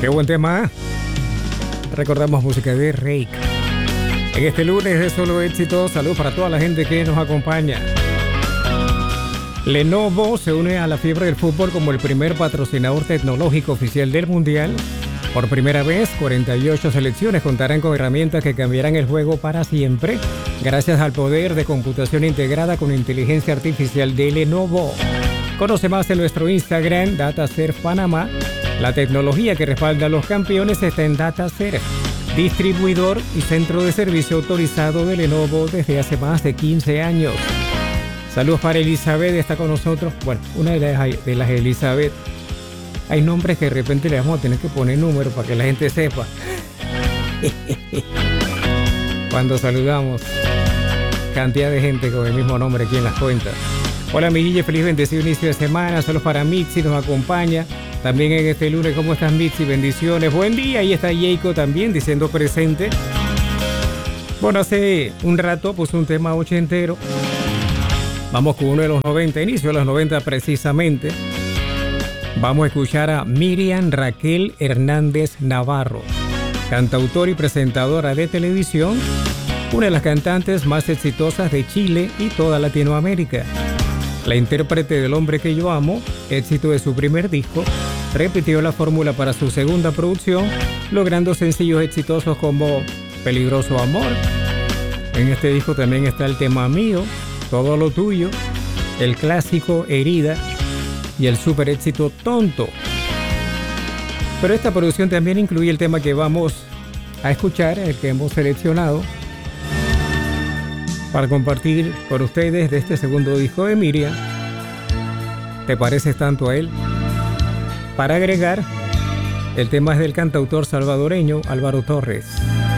Qué buen tema. Recordamos música de Reik. En este lunes de solo éxito, salud para toda la gente que nos acompaña. Lenovo se une a la fiebre del fútbol como el primer patrocinador tecnológico oficial del Mundial. Por primera vez, 48 selecciones contarán con herramientas que cambiarán el juego para siempre, gracias al poder de computación integrada con inteligencia artificial de Lenovo. Conoce más en nuestro Instagram, DataServe Panamá. La tecnología que respalda a los campeones está en DataServe, distribuidor y centro de servicio autorizado de Lenovo desde hace más de 15 años. Saludos para Elizabeth, está con nosotros. Bueno, una de las Elizabeth. Hay nombres que de repente le vamos a tener que poner números para que la gente sepa. Cuando saludamos, cantidad de gente con el mismo nombre aquí en las cuentas. Hola, mi Guille, feliz bendecido inicio de semana. Saludos para Mitzi, nos acompaña también en este lunes. ¿Cómo estás, Mitzi? Bendiciones. Buen día. Ahí está Jacob también diciendo presente. Bueno, hace un rato puso un tema ochentero. Vamos con uno de los 90, inicio de los 90 precisamente. Vamos a escuchar a Miriam Raquel Hernández Navarro, cantautora y presentadora de televisión, una de las cantantes más exitosas de Chile y toda Latinoamérica. La intérprete del Hombre que yo amo, éxito de su primer disco, repitió la fórmula para su segunda producción, logrando sencillos exitosos como Peligroso Amor. En este disco también está el tema Mío, Todo lo Tuyo, el clásico Herida y el super éxito Tonto. Pero esta producción también incluye el tema que vamos a escuchar, el que hemos seleccionado para compartir con ustedes de este segundo disco de Miriam. ¿Te pareces tanto a él? Para agregar, el tema es del cantautor salvadoreño Álvaro Torres.